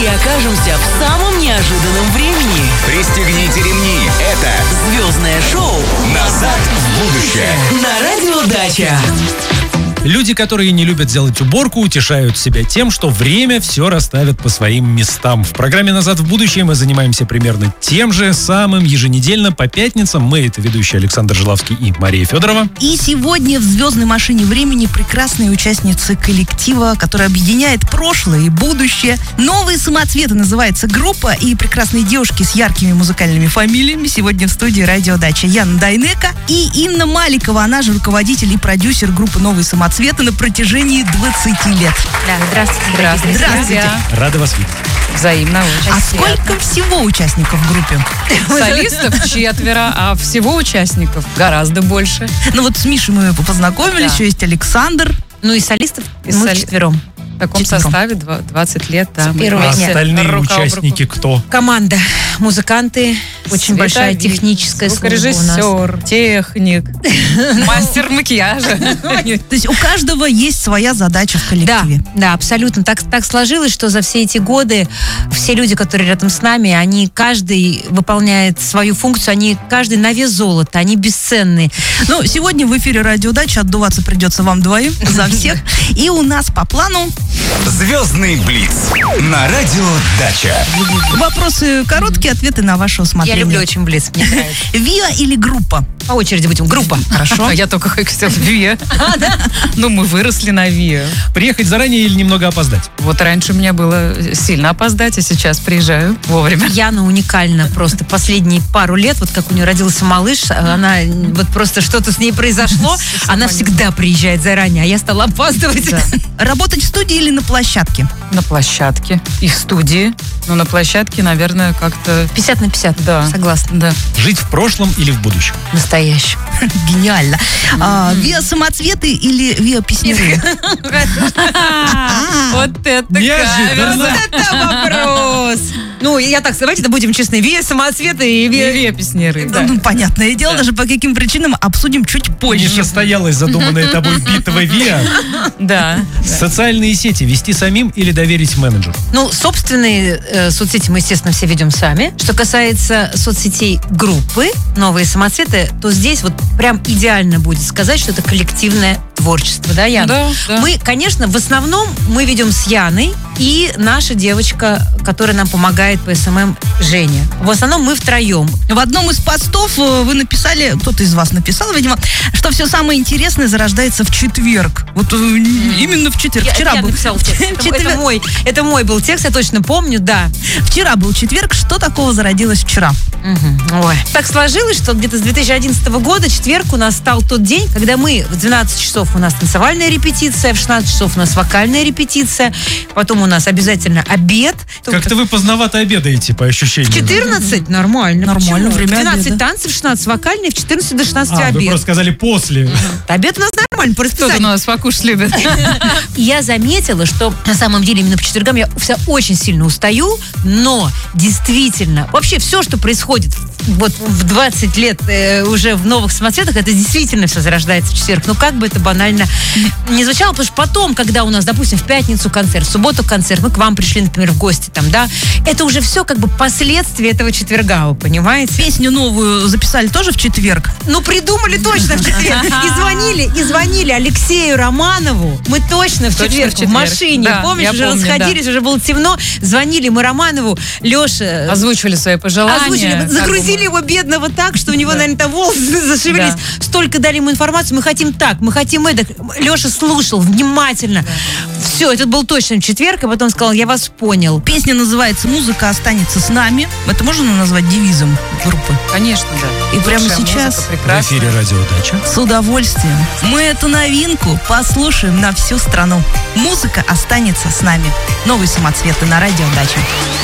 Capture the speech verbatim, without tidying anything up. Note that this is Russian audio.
и окажемся в самом неожиданном времени. Пристегните ремни. Это Звездное шоу «Назад в будущее» на Радио Дача. Люди, которые не любят делать уборку, утешают себя тем, что время все расставит по своим местам. В программе «Назад в будущее» мы занимаемся примерно тем же самым еженедельно по пятницам. Мы — это ведущие Александр Жилавский и Мария Федорова. И сегодня в «Звездной машине времени» прекрасные участницы коллектива, который объединяет прошлое и будущее. «Новые самоцветы» называется группа, и прекрасные девушки с яркими музыкальными фамилиями сегодня в студии «Радио Дача». Яна Дайнека и Инна Маликова, она же руководитель и продюсер группы «Новые самоцветы» на протяжении двадцати лет. Да, здравствуйте. Здравствуйте. Здравствуйте. Рада вас видеть. Взаимно. Очень А сколько всего участников в группе? солистов четверо, а всего участников гораздо больше. Ну вот с Мишей мы познакомились, Да. еще есть Александр. Ну и солистов И мы соли- четвером. В таком Четвером. составе два- двадцать лет. Да, мы А вместе остальные рука об руку. участники кто? Команда, музыканты, очень большая техническая служба у нас. Звукорежиссер, техник, мастер макияжа. То есть у каждого есть своя задача в Да, коллективе. да, абсолютно. Так, так сложилось, что за все эти годы все люди, которые рядом с нами, они каждый выполняет свою функцию, они каждый на вес золота, они бесценные. Ну, сегодня в эфире «Радио Дача» отдуваться придется вам двоим за всех. И у нас по плану «Звездный блиц» на Радио Дача. вопросы короткие, ответы на ваше Я усмотрение. люблю очень блиц, мне нравится. ВИА или группа? По очереди будем. Группа. Хорошо. А я только хотела Виа. Ну, мы выросли на Виа. Приехать заранее или немного опоздать? Вот раньше у меня было сильно опоздать, а сейчас приезжаю вовремя. Яна уникальна просто последние пару лет, вот как у нее родился малыш, она вот просто что-то с ней произошло, она всегда приезжает заранее, а я стала опаздывать. Работать в студии или на площадке? На площадке и в студии. Но на площадке, наверное, как-то... пятьдесят на пятьдесят, Да. согласна. Да. Жить в прошлом или в будущем? Настоящий. Гениально. А, ВИА самоцветы или ВИА песняры? Вот это Неожиданно. Это вопрос. Ну, я так, давайте это будем честны. Виа самоцветы и Виа... Виа песняры. Ну, ну, понятное дело, даже по каким причинам обсудим чуть Не позже. состоялась задуманная тобой битва ВИА. Да. Социальные сети вести самим или доверить менеджеру? Ну, собственные э, соцсети мы, естественно, все ведем сами. Что касается соцсетей группы «Новые самоцветы», то здесь вот прям идеально будет сказать, что это коллективное творчество, да, Яна? Да, да. Мы, конечно, в основном мы ведем с Яной и наша девочка, которая нам помогает по СММ, Женя. В основном мы втроем. В одном из постов э, вы написали, кто-то из вас написал, видимо, что все самое интересное зарождается в четверг. Вот э, именно в четверг. Я, Вчера я был написала текст. Это, Четверг. это мой, это мой был текст, я точно помню, да. Вчера был четверг. Что такого зародилось вчера? Мгм. Ой. Так сложилось, что где-то с две тысячи одиннадцатого года четверг у нас стал тот день, когда мы в двенадцать часов у нас танцевальная репетиция, в шестнадцать часов у нас вокальная репетиция, потом у нас обязательно обед. Как-то вы поздновато обедаете, по ощущениям. В четырнадцать нормально. Нормально, Почему? время В двенадцать обеда. танцев, в шестнадцать вокальные, в четырнадцать до шестнадцати А, вы обед. просто сказали после. Обед у нас нормально, по Кто-то у расписанию. нас покушать любит. И я заметила, что на самом деле именно по четвергам я вся очень сильно устаю, но действительно, вообще все, что происходит вот в двадцать лет э, уже в новых самоцветах, это действительно все зарождается в четверг. Ну, как бы это банально не звучало, потому что потом, когда у нас, допустим, в пятницу концерт, в субботу концерт, мы к вам пришли, например, в гости там, да, это уже все как бы последствия этого четверга, вы понимаете? Песню новую записали тоже в четверг. Ну, придумали точно в четверг. И звонили, и звонили Алексею Романову. Мы точно в Точно в четверг в четверг. машине. Да, Помнишь, я уже помню, расходились, уже было темно. Звонили мы Романову. Леша... Озвучивали свои пожелания. Озвучили, загрузили его бедного так, что у него, наверное, там волосы зашевелились. Да. Столько дали ему информацию, мы хотим так, мы хотим это. Леша слушал внимательно. Все, это был точно четверг, и потом сказал, я вас понял. Песня называется «Музыка останется с нами». Это можно назвать девизом группы? Конечно, да. И прямо Лучшая сейчас музыка, В прекрасно. эфире «Радио Дача». с удовольствием мы эту новинку послушаем на всю страну. Музыка останется с нами. Новые самоцветы на «Радио Дача».